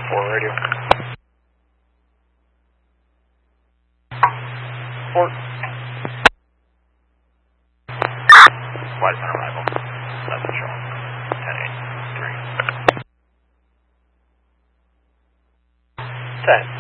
4 radio. Fort. Flight on arrival. 11 showing. 10-8. 3. 10.